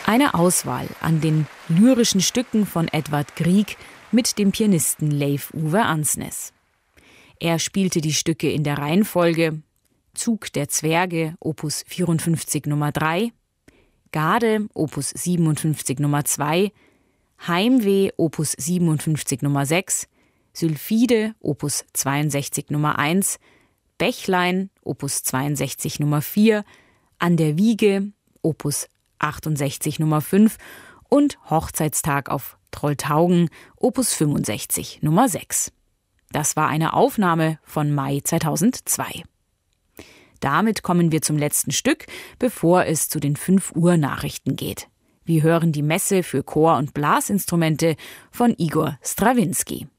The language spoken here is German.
Eine Auswahl an den lyrischen Stücken von Edvard Grieg mit dem Pianisten Leif Ove Ansnes. Er spielte die Stücke in der Reihenfolge: Zug der Zwerge, Opus 54 Nummer 3, Garde, Opus 57 Nummer 2, Heimweh, Opus 57 Nummer 6, Sylphide, Opus 62 Nummer 1, Bächlein, Opus 62 Nummer 4, An der Wiege, Opus 68 Nummer 5 und Hochzeitstag auf Trolltaugen, Opus 65 Nummer 6. Das war eine Aufnahme von Mai 2002. Damit kommen wir zum letzten Stück, bevor es zu den 5 Uhr Nachrichten geht. Wir hören die Messe für Chor- und Blasinstrumente von Igor Strawinski.